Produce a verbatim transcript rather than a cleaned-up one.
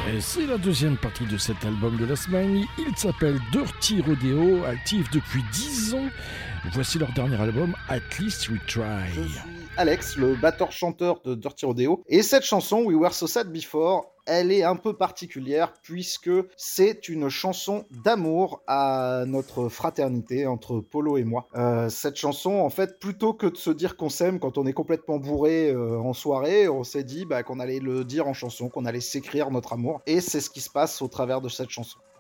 Et c'est la deuxième partie de cet album de la semaine. Il s'appelle Dirty Rodeo, actif depuis dix ans. Voici leur dernier album, At Least We Try. Je suis Alex, le batteur-chanteur de Dirty Rodeo. Et cette chanson, We Were So Sad Before, elle est un peu particulière puisque c'est une chanson d'amour à notre fraternité entre Polo et moi. Euh, cette chanson, en fait, plutôt que de se dire qu'on s'aime quand on est complètement bourré euh, en soirée, on s'est dit bah, qu'on allait le dire en chanson, qu'on allait s'écrire notre amour. Et c'est ce qui se passe au travers de cette chanson.